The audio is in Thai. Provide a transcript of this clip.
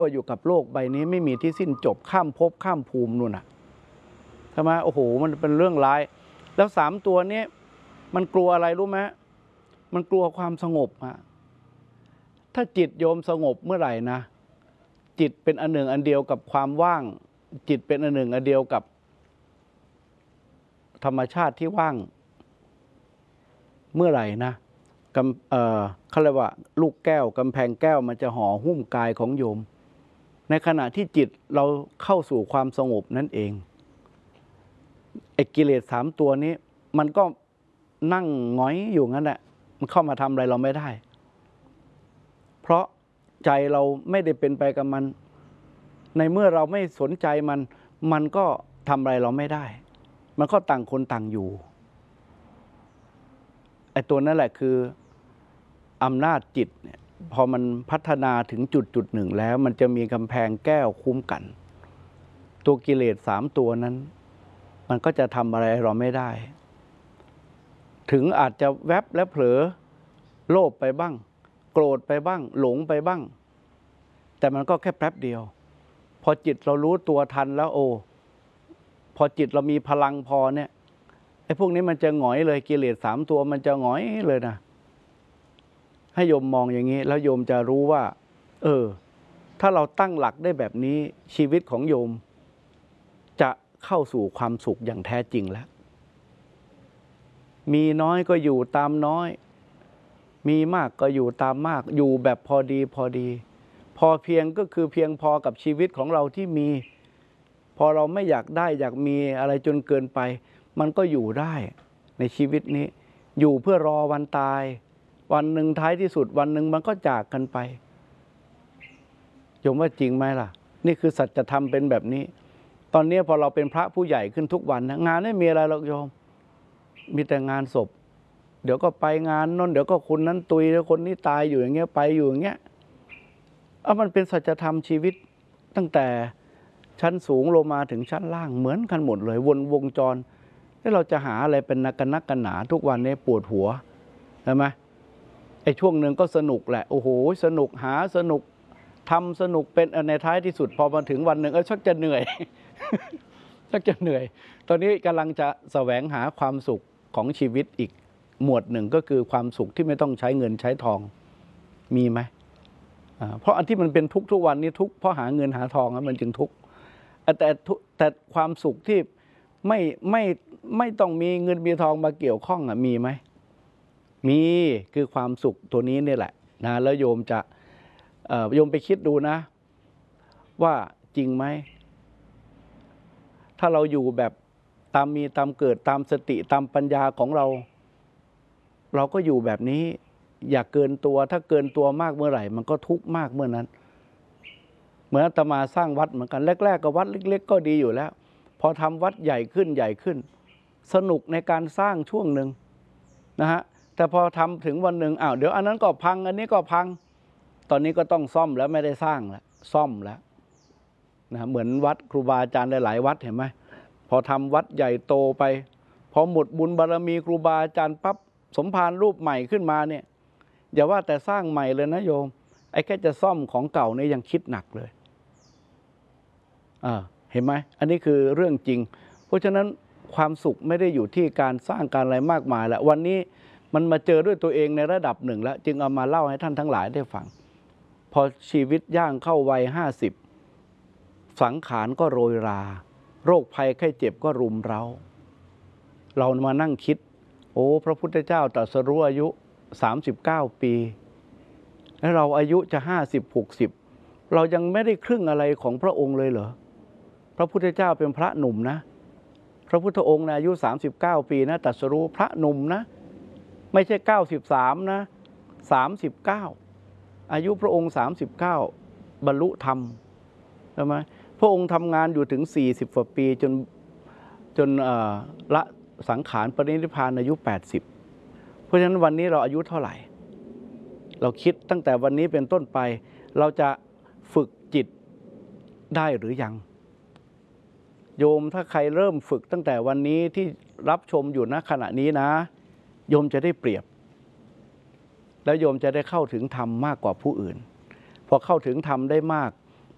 ก็อยู่กับโลกใบนี้ไม่มีที่สิ้นจบข้ามภพข้ามภูมินู่นน่ะใช่ไหมโอ้โหมันเป็นเรื่องร้ายแล้ว3 ตัวนี้มันกลัวอะไรรู้ไหมมันกลัวความสงบอะถ้าจิตโยมสงบเมื่อไหร่นะจิตเป็นอันหนึ่งอันเดียวกับความว่างจิตเป็นอันหนึ่งอันเดียวกับธรรมชาติที่ว่างเมื่อไหร่นะเขาเรียกว่าลูกแก้วกำแพงแก้วมันจะห่อหุ้มกายของโยมในขณะที่จิตเราเข้าสู่ความสงบนั่นเองไอ้กิเลส3 ตัวนี้มันก็นั่งหงอยอยู่งั้นแหละมันเข้ามาทำอะไรเราไม่ได้เพราะใจเราไม่ได้เป็นไปกับมันในเมื่อเราไม่สนใจมันก็ทำอะไรเราไม่ได้มันก็ต่างคนต่างอยู่ไอ้ตัวนั่นแหละคืออำนาจจิตเนี่ยพอมันพัฒนาถึงจุดหนึ่งแล้วมันจะมีกำแพงแก้วคุ้มกันตัวกิเลส3 ตัวนั้นมันก็จะทำอะไรเราไม่ได้ถึงอาจจะแวบและเผลอโลภไปบ้างโกรธไปบ้างหลงไปบ้างแต่มันก็แค่แป๊บเดียวพอจิตเรารู้ตัวทันแล้วโอ้พอจิตเรามีพลังพอเนี่ยไอ้พวกนี้มันจะหงอยเลยกิเลส3 ตัวมันจะหงอยเลยนะให้โยมมองอย่างนี้แล้วโยมจะรู้ว่าถ้าเราตั้งหลักได้แบบนี้ชีวิตของโยมจะเข้าสู่ความสุขอย่างแท้จริงแล้วมีน้อยก็อยู่ตามน้อยมีมากก็อยู่ตามมากอยู่แบบพอดีพอดีพอเพียงก็คือเพียงพอกับชีวิตของเราที่มีพอเราไม่อยากได้อยากมีอะไรจนเกินไปมันก็อยู่ได้ในชีวิตนี้อยู่เพื่อรอวันตายวันหนึ่งท้ายที่สุดวันหนึ่งมันก็จากกันไปโยมว่าจริงไหมล่ะนี่คือสัจธรรมเป็นแบบนี้ตอนนี้พอเราเป็นพระผู้ใหญ่ขึ้นทุกวันนะงานไม่มีอะไรหรอกโยมมีแต่งานศพเดี๋ยวก็ไปงานนั่นเดี๋ยวก็คนนั้นตุยแล้วคนนี้ตายอยู่อย่างเงี้ยไปอยู่อย่างเงี้ยมันเป็นสัจธรรมชีวิตตั้งแต่ชั้นสูงลงมาถึงชั้นล่างเหมือนกันหมดเลยวนวงจรแล้วเราจะหาอะไรเป็นนักกันหนาทุกวันนี้ปวดหัวใช่ไหมไอ้ช่วงหนึ่งก็สนุกแหละโอ้โหสนุกหาสนุกทำสนุกเป็นในท้ายที่สุดพอมาถึงวันหนึ่งชักจะเหนื่อยชักจะเหนื่อยตอนนี้กำลังจะแสวงหาความสุขของชีวิตอีกหมวดหนึ่งก็คือความสุขที่ไม่ต้องใช้เงินใช้ทองมีไหมเพราะอันที่มันเป็นทุกทุกวันนี้ทุกเพราะหาเงินหาทองมันจึงทุกแต่ความสุขที่ไม่ต้องมีเงินมีทองมาเกี่ยวข้องมีไหมมีคือความสุขตัวนี้นี่แหละนะแล้วโยมจะโยมไปคิดดูนะว่าจริงไหมถ้าเราอยู่แบบตามมีตามเกิดตามสติตามปัญญาของเราก็อยู่แบบนี้อย่าเกินตัวถ้าเกินตัวมากเมื่อไหร่มันก็ทุกข์มากเมื่อนั้นเหมือนอาตมาสร้างวัดเหมือนกันแรกๆก็วัดเล็กๆก็ดีอยู่แล้วพอทำวัดใหญ่ขึ้นใหญ่ขึ้นสนุกในการสร้างช่วงหนึ่งนะฮะแต่พอทำถึงวันหนึ่งเดี๋ยวอันนั้นก็พังอันนี้ก็พังตอนนี้ก็ต้องซ่อมแล้วไม่ได้สร้างแล้วซ่อมแล้วนะเหมือนวัดครูบาอาจารย์หลายๆวัดเห็นไหมพอทำวัดใหญ่โตไปพอหมดบุญบารมีครูบาอาจารย์ปั๊บสมภารรูปใหม่ขึ้นมาเนี่ยอย่าว่าแต่สร้างใหม่เลยนะโยมไอ้แค่จะซ่อมของเก่านี่ยังคิดหนักเลยเห็นไหมอันนี้คือเรื่องจริงเพราะฉะนั้นความสุขไม่ได้อยู่ที่การสร้างการอะไรมากมายแล้ววันนี้มันมาเจอด้วยตัวเองในระดับหนึ่งแล้วจึงเอามาเล่าให้ท่านทั้งหลายได้ฟังพอชีวิตย่างเข้าวัย50สังขารก็โรยราโรคภัยไข้เจ็บก็รุมเร้าเรามานั่งคิดพระพุทธเจ้าตรัสรู้อายุ39 ปีแล้วเราอายุจะ50-60เรายังไม่ได้ครึ่งอะไรของพระองค์เลยเหรอพระพุทธเจ้าเป็นพระหนุ่มนะพระพุทธองค์อายุ39 ปีนะตรัสรู้พระหนุ่มนะไม่ใช่93นะ39อายุพระองค์39บรรลุธรรมใช่ไหมพระองค์ทำงานอยู่ถึง40 กว่าปีจนละสังขารปรินิพพานอายุ80เพราะฉะนั้นวันนี้เราอายุเท่าไหร่เราคิดตั้งแต่วันนี้เป็นต้นไปเราจะฝึกจิตได้หรือยังโยมถ้าใครเริ่มฝึกตั้งแต่วันนี้ที่รับชมอยู่ณขณะนี้นะโยมจะได้เปรียบแล้วโยมจะได้เข้าถึงธรรมมากกว่าผู้อื่นพอเข้าถึงธรรมได้มาก